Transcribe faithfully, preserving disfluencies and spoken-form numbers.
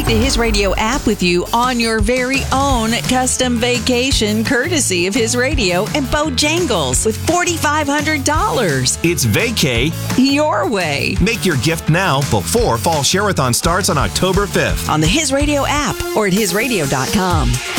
Take the His Radio app with you on your very own custom vacation, courtesy of His Radio and Bojangles with four thousand five hundred dollars. It's vacay your way. Make your gift now before Fall Share-a-thon starts on October fifth. On the His Radio app or at his radio dot com.